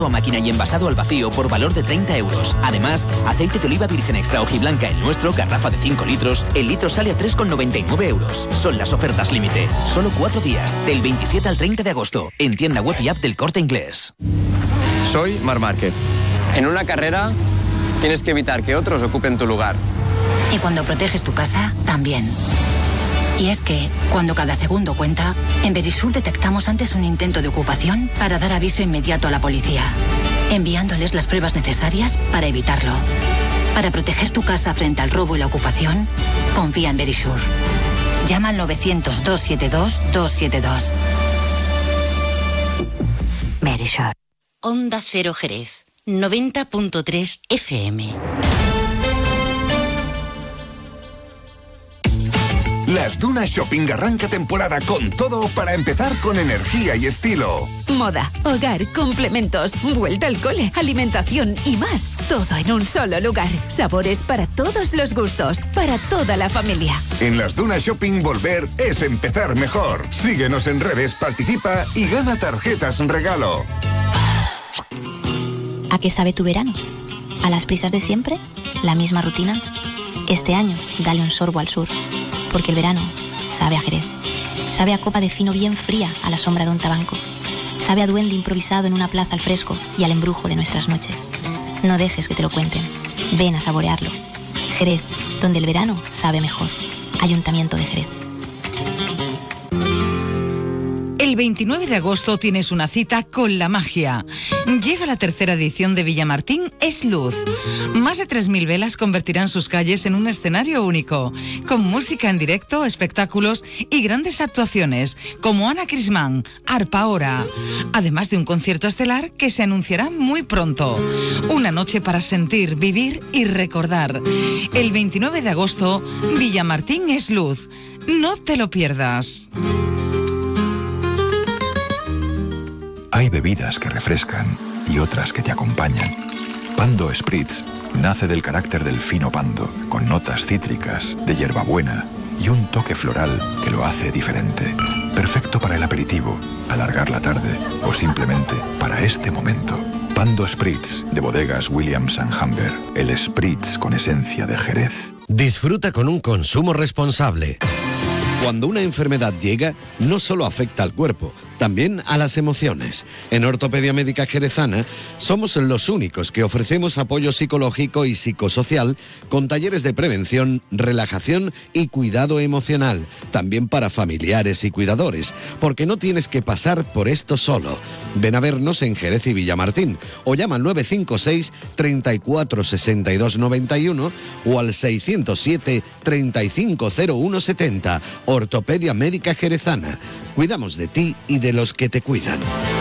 máquina y envasado al vacío por valor de 30 euros. Además, aceite de oliva virgen extra hojiblanca el nuestro, garrafa de 5 litros, el litro sale a 3,99 euros. Son las ofertas límite. Solo 4 días, del 27 al 30 de agosto, en tienda web y app del Corte Inglés. Soy Marc Márquez. En una carrera tienes que evitar que otros ocupen tu lugar. Y cuando proteges tu casa, también. Y es que, cuando cada segundo cuenta, en Verisur detectamos antes un intento de ocupación para dar aviso inmediato a la policía, enviándoles las pruebas necesarias para evitarlo. Para proteger tu casa frente al robo y la ocupación, confía en Verisur. Llama al 900-272-272. Verisur. Onda Cero Jerez, 90.3 FM. Las Dunas Shopping arranca temporada con todo para empezar con energía y estilo. Moda, hogar, complementos, vuelta al cole, alimentación y más. Todo en un solo lugar. Sabores para todos los gustos, para toda la familia. En Las Dunas Shopping volver es empezar mejor. Síguenos en redes, participa y gana tarjetas regalo. ¿A qué sabe tu verano? ¿A las prisas de siempre? ¿La misma rutina? Este año, dale un sorbo al sur. Porque el verano sabe a Jerez. Sabe a copa de fino bien fría a la sombra de un tabanco. Sabe a duende improvisado en una plaza al fresco y al embrujo de nuestras noches. No dejes que te lo cuenten. Ven a saborearlo. Jerez, donde el verano sabe mejor. Ayuntamiento de Jerez. El 29 de agosto tienes una cita con la magia. Llega la tercera edición de Villamartín es Luz. Más de 3.000 velas convertirán sus calles en un escenario único, con música en directo, espectáculos y grandes actuaciones, como Ana Crismán, Arpa Hora, además de un concierto estelar que se anunciará muy pronto. Una noche para sentir, vivir y recordar. El 29 de agosto, Villamartín es Luz. No te lo pierdas. Hay bebidas que refrescan y otras que te acompañan. Pando Spritz nace del carácter del fino pando, con notas cítricas, de hierbabuena y un toque floral que lo hace diferente. Perfecto para el aperitivo, alargar la tarde o simplemente para este momento. Pando Spritz, de bodegas Williams & Humber. El Spritz con esencia de Jerez. Disfruta con un consumo responsable. Cuando una enfermedad llega, no solo afecta al cuerpo, también a las emociones. En Ortopedia Médica Jerezana somos los únicos que ofrecemos apoyo psicológico y psicosocial con talleres de prevención, relajación y cuidado emocional, también para familiares y cuidadores, porque no tienes que pasar por esto solo. Ven a vernos en Jerez y Villamartín o llama al 956 34 62 91 o al 607 350170. Ortopedia Médica Jerezana. Cuidamos de ti y de los que te cuidan.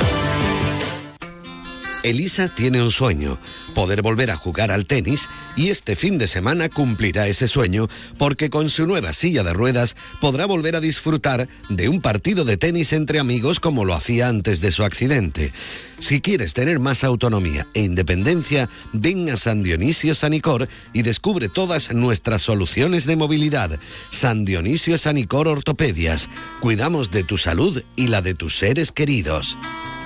Elisa tiene un sueño, poder volver a jugar al tenis, y este fin de semana cumplirá ese sueño porque con su nueva silla de ruedas podrá volver a disfrutar de un partido de tenis entre amigos como lo hacía antes de su accidente. Si quieres tener más autonomía e independencia, ven a San Dionisio Sanicor y descubre todas nuestras soluciones de movilidad. San Dionisio Sanicor Ortopedias. Cuidamos de tu salud y la de tus seres queridos.